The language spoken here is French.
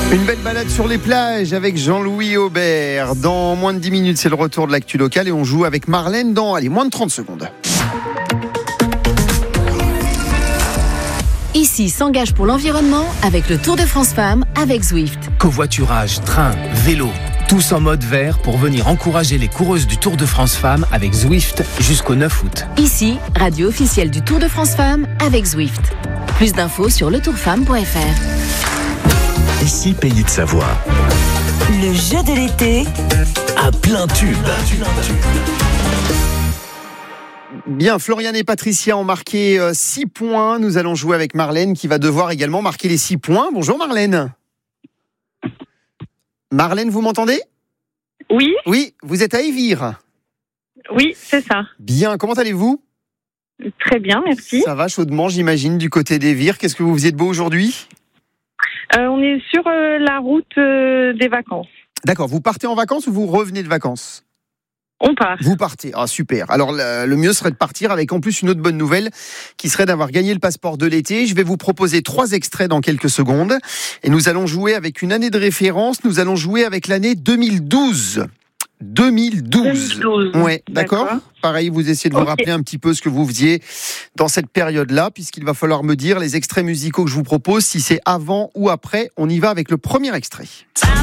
Une belle balade sur les plages avec Jean-Louis Aubert. Dans moins de 10 minutes, c'est le retour de l'actu locale et on joue avec Marlène dans, moins de 30 secondes. Ici s'engage pour l'environnement avec le Tour de France Femmes avec Zwift. Covoiturage, train, vélo, tous en mode vert pour venir encourager les coureuses du Tour de France Femmes avec Zwift jusqu'au 9 août. Ici, radio officielle du Tour de France Femmes avec Zwift. Plus d'infos sur letourfemme.fr. Ici, Pays de Savoie. Le jeu de l'été À plein tube. Bien, Floriane et Patricia ont marqué 6 points. Nous allons jouer avec Marlène qui va devoir également marquer les 6 points. Bonjour Marlène. Marlène, vous m'entendez ? Oui, Oui, vous êtes à Évire. oui, c'est ça. Bien, comment allez-vous ? Très bien, merci. Ça va chaudement, j'imagine, du côté d'Évire. Qu'est-ce que vous faisiez de beau aujourd'hui ? On est sur la route des vacances. D'accord, vous partez en vacances ou vous revenez de vacances ? On part. Vous partez, super. Alors le mieux serait de partir avec en plus une autre bonne nouvelle qui serait d'avoir gagné le passeport de l'été. Je vais vous proposer 3 extraits dans quelques secondes et nous allons jouer avec une année de référence. Nous allons jouer avec l'année 2012. 2012. Ouais, d'accord. Pareil, vous essayez de vous rappeler un petit peu ce que vous faisiez dans cette période-là, puisqu'il va falloir me dire les extraits musicaux que je vous propose, si c'est avant ou après. On y va avec le premier extrait.